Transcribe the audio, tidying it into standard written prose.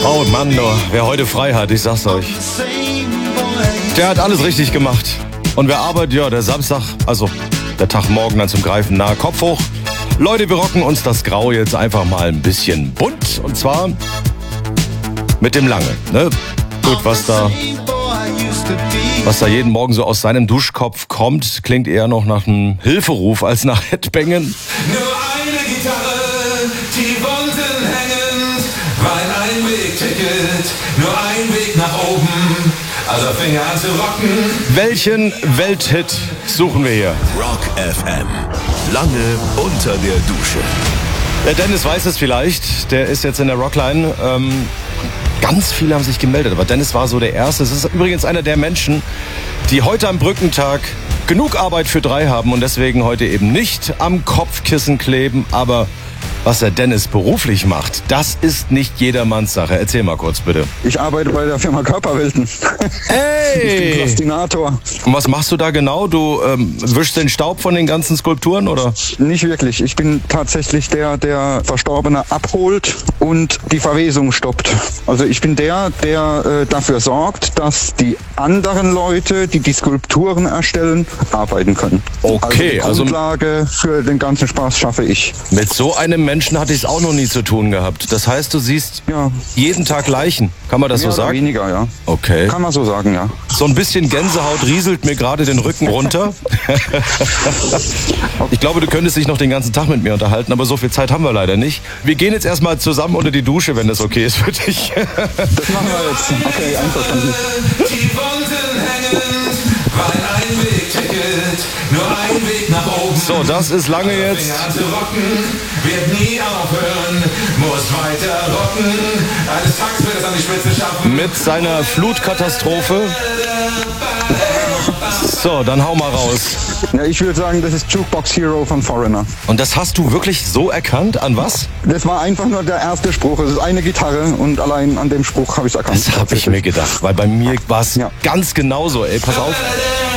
Oh Mann, wer heute frei hat, ich sag's euch. Der hat alles richtig gemacht. Und wer arbeitet, ja, der Samstag, also der Tag morgen dann zum Greifen nahe, Kopf hoch. Leute, wir rocken uns das Grau jetzt einfach mal ein bisschen bunt. Und zwar mit dem Lange. Ne? Gut, was da jeden Morgen so aus seinem Duschkopf kommt, klingt eher noch nach einem Hilferuf als nach Headbangen. Nur eine Gitarre, die Wolken hängend, weil ein Weg ticket, nur ein Weg nach oben, also Finger an zu rocken. Welchen Welthit suchen wir hier? Rock FM. Lange unter der Dusche. Der Dennis weiß es vielleicht, der ist jetzt in der Rockline. Ganz viele haben sich gemeldet, aber Dennis war so der Erste. Es ist übrigens einer der Menschen, die heute am Brückentag genug Arbeit für 3 haben und deswegen heute eben nicht am Kopfkissen kleben. Aber was der Dennis beruflich macht, das ist nicht jedermanns Sache. Erzähl mal kurz, bitte. Ich arbeite bei der Firma Körperwelten. Hey! Ich bin Plastinator. Und was machst du da genau? Du wischst den Staub von den ganzen Skulpturen, oder? Nicht wirklich. Ich bin tatsächlich der Verstorbene abholt und die Verwesung stoppt. Also ich bin der dafür sorgt, dass die anderen Leute, die Skulpturen erstellen, arbeiten können. Okay, also die Grundlage für den ganzen Spaß schaffe ich. Mit so einem Menschen hatte ich es auch noch nie zu tun gehabt. Das heißt, du siehst jeden Tag Leichen. Kann man das so sagen? Weniger, ja. Okay. Kann man so sagen, ja. So ein bisschen Gänsehaut rieselt mir gerade den Rücken runter. Ich glaube, du könntest dich noch den ganzen Tag mit mir unterhalten, aber so viel Zeit haben wir leider nicht. Wir gehen jetzt erstmal zusammen unter die Dusche, wenn das okay ist für dich. Das machen wir jetzt. Okay, einverstanden. Die Wolken hängen, weil ein Weg ticket, nur ein Weg nach oben. So, das ist lange jetzt. Finger an zu rocken, wird nie aufhören, muss weiter rocken. Eines Tages wird es an die Spitze schaffen. Mit seiner Flutkatastrophe. So, dann hau mal raus. Ja, ich würde sagen, das ist Jukebox Hero von Foreigner. Und das hast du wirklich so erkannt? An was? Das war einfach nur der erste Spruch. Es ist eine Gitarre und allein an dem Spruch habe ich es erkannt. Das habe ich mir gedacht, weil bei mir war es ganz genauso. Ey, pass auf.